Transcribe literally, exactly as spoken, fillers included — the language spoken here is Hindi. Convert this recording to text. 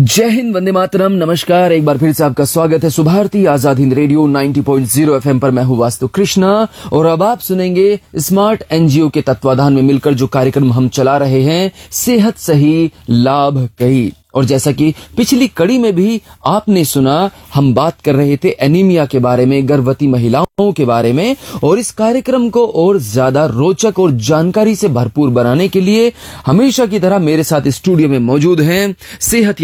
जय हिंद, वंदे मातरम, नमस्कार। एक बार फिर से आपका स्वागत है सुभारती आजाद हिंद रेडियो नब्बे पॉइंट शून्य एफएम पर। मैं हूं वास्तु कृष्णा और अब आप सुनेंगे स्मार्ट एनजीओ के तत्वाधान में मिलकर जो कार्यक्रम हम चला रहे हैं, सेहत सही लाभ कई। और जैसा कि पिछली कड़ी में भी आपने सुना, हम बात कर रहे थे एनीमिया के बारे में, गर्भवती महिलाओं के बारे में। और इस कार्यक्रम को और ज्यादा रोचक और जानकारी से भरपूर बनाने के लिए हमेशा की तरह मेरे साथ स्टूडियो में मौजूद हैं सेहत